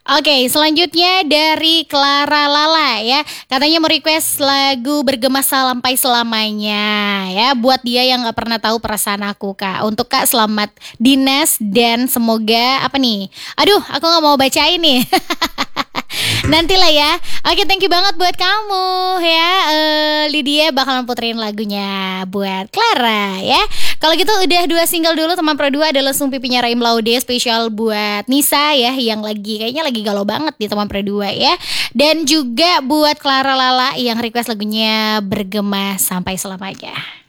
Oke, selanjutnya dari Clara Lala ya. Katanya mau request lagu Bergema Sampai Selamanya ya. Buat dia yang nggak pernah tahu perasaan aku Kak. Untuk Kak selamat dinas dan semoga apa nih? Aduh, aku nggak mau bacain nih. Nantilah ya. Oke, thank you banget buat kamu ya. Lydia bakalan puterin lagunya buat Clara ya. Kalau gitu udah dua single dulu teman Pro 2 adalah Lesung Pipinya Raim Laude spesial buat Nisa ya yang kayaknya lagi galau banget di teman Pro 2 ya. Dan juga buat Clara Lala yang request lagunya Bergema Sampai Selamanya.